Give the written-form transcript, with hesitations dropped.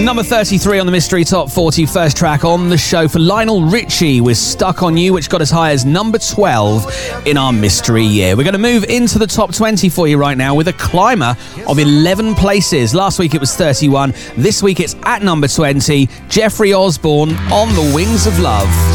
Number 33 on the Mystery Top 40, first track on the show for Lionel Richie with Stuck on You, which got as high as number 12 in our mystery year. We're going to move into the top 20 for you right now with a climber of 11 places. Last week it was 31. This week it's at number 20. Jeffrey Osborne, On the Wings of Love.